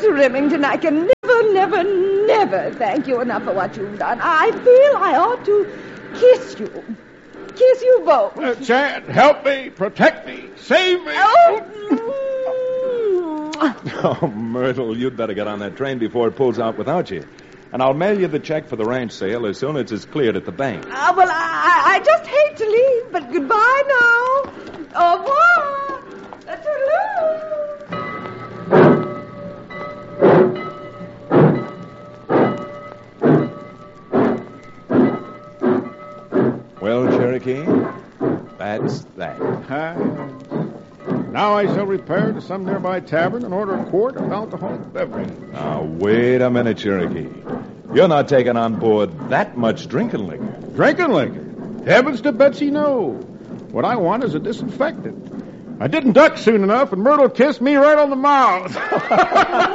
Mr. Remington, I can never thank you enough for what you've done. I feel I ought to kiss you. Kiss you both. Chad, help me, protect me, save me. Oh, Myrtle, you'd better get on that train before it pulls out without you. And I'll mail you the check for the ranch sale as soon as it's cleared at the bank. Well, I just hate to leave, but goodbye now. Au revoir. Toodaloo. Well, Cherokee, that's that. Now I shall repair to some nearby tavern and order a quart of alcoholic beverage. Now, wait a minute, Cherokee. You're not taking on board that much drinking liquor. Drinking liquor? Heavens to Betsy, no. What I want is a disinfectant. I didn't duck soon enough, and Myrtle kissed me right on the mouth.